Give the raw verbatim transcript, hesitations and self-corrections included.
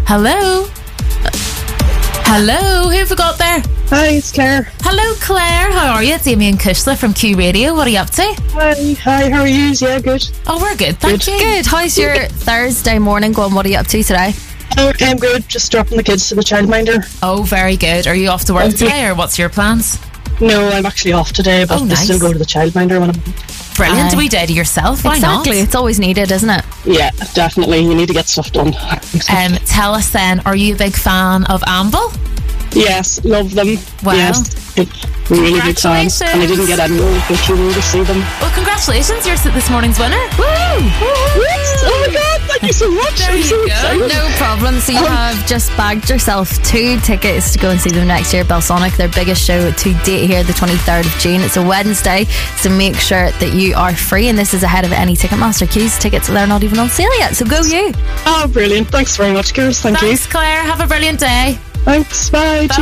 Hello? Hello? Who have we got there? Hi, it's Claire. Hello, Claire. How are you? It's Amy and Kushla from Q Radio. What are you up to? Hi, hi, how are you? Yeah, good. Oh, we're good. Thank Good. you. Good. How's your Thursday morning going? What are you up to today? Oh, I'm good. Just dropping the kids to the childminder. Oh, very good. Are you off to work Okay. today, or what's your plans? No, I'm actually off today, but Oh, I nice. still go to the childminder when I'm... Brilliant. Aye. A wee day to yourself. Why exactly. not? It's always needed, isn't it? Yeah, definitely. You need to get stuff done. Um, tell us then, are you a big fan of Amble? Yes, love them. Wow. Yes, really big fans. And I didn't get any opportunity to see them. Well, congratulations. You're this morning's winner. Woo! Yes! Oh my god, thank you so much. There I'm you so go. excited. No problem. So you have just bagged yourself two tickets to go and see them next year, Belsonic, their biggest show to date here, the twenty-third of June. It's a Wednesday, so make sure that you are free, and this is ahead of any Ticketmaster keys. Tickets, they're not even on sale yet, so go you. Oh, brilliant. Thanks very much, girls. Thank Thanks, Claire. Have a brilliant day. you. Thanks. Bye.